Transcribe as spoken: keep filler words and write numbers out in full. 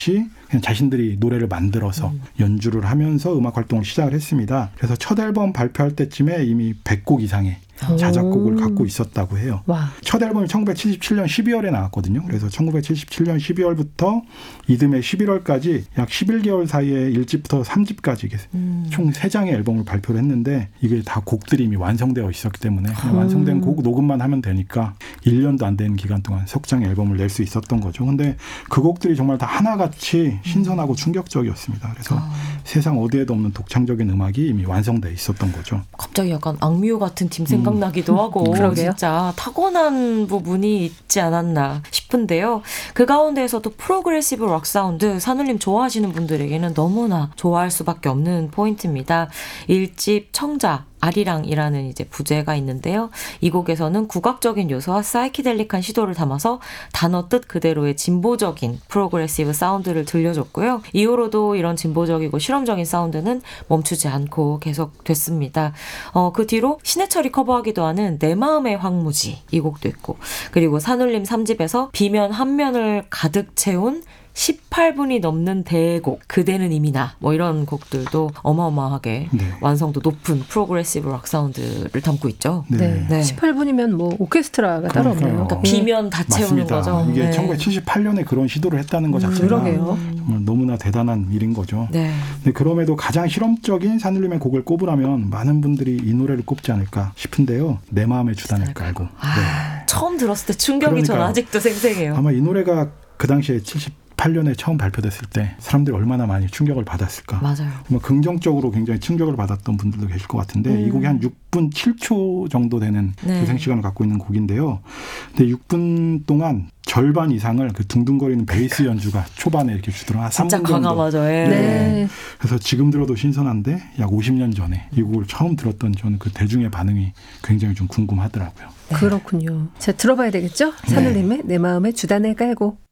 그냥 자신들이 노래를 만들어서 음. 연주를 하면서 음악 활동을 시작을 했습니다. 그래서 첫 앨범 발표할 때쯤에 이미 백 곡 이상의 자작곡을 갖고 있었다고 해요. 와. 첫 앨범이 천구백칠십칠 년 십이월에 나왔거든요. 그래서 천구백칠십칠 년 십이월부터 이듬해 십일월까지 약 십일 개월 사이에 일 집부터 삼 집까지 음. 총 세 장의 앨범을 발표를 했는데 이게 다 곡들이 이미 완성되어 있었기 때문에 그냥 완성된 곡 녹음만 하면 되니까 일 년도 안 되는 기간 동안 석 장의 앨범을 낼 수 있었던 거죠. 근데 그 곡들이 정말 다 하나같이 신선하고 충격적이었습니다. 그래서 아. 세상 어디에도 없는 독창적인 음악이 이미 완성돼 있었던 거죠. 갑자기 약간 악뮤 같은 팀 생각 나기도 하고 음, 진짜 타고난 부분이 있지 않았나 싶은데요. 그 가운데에서도 프로그레시브 록 사운드 산울림 좋아하시는 분들에게는 너무나 좋아할 수밖에 없는 포인트입니다. 일 집 청자 아리랑이라는 이제 부제가 있는데요. 이 곡에서는 국악적인 요소와 사이키델릭한 시도를 담아서 단어 뜻 그대로의 진보적인 프로그레시브 사운드를 들려줬고요. 이후로도 이런 진보적이고 실험적인 사운드는 멈추지 않고 계속됐습니다. 어, 그 뒤로 신해철이 커버하기도 하는 내 마음의 황무지 이 곡도 있고 그리고 산울림 삼 집에서 비면 한 면을 가득 채운 십팔 분이 넘는 대곡 그대는 이미 나 뭐 이런 곡들도 어마어마하게 네. 완성도 높은 프로그레시브 록 사운드를 담고 있죠. 네. 네. 십팔 분이면 뭐 오케스트라가 따로 없네요. 그러니까 비면 다 채우는 맞습니다. 거죠. 이게 네. 천구백칠십팔 년에 그런 시도를 했다는 것 자체가 음, 정말 너무나 대단한 일인 거죠. 네. 근데 그럼에도 가장 실험적인 산울림의 곡을 꼽으라면 많은 분들이 이 노래를 꼽지 않을까 싶은데요. 내 마음의 주단을 깔고. 아, 네. 처음 들었을 때 충격이 저는 아직도 생생해요. 아마 이 노래가 그 당시에 칠십팔 년에 처음 발표됐을 때 사람들이 얼마나 많이 충격을 받았을까. 맞아요. 뭐 긍정적으로 굉장히 충격을 받았던 분들도 계실 것 같은데 음. 이 곡이 한 육 분 칠 초 정도 되는 네. 재생 시간을 갖고 있는 곡인데요. 근데 육 분 동안 절반 이상을 그 둥둥거리는 베이스 연주가 초반에 이렇게 주더라. 한 삼 분 진짜 정도. 과감하죠. 예. 네. 그래서 지금 들어도 신선한데 약 오십 년 전에 이 곡을 처음 들었던 저는 그 대중의 반응이 굉장히 좀 궁금하더라고요. 그렇군요. 자, 들어봐야 되겠죠? 산울림의 네. 내 마음의 주단을 깔고.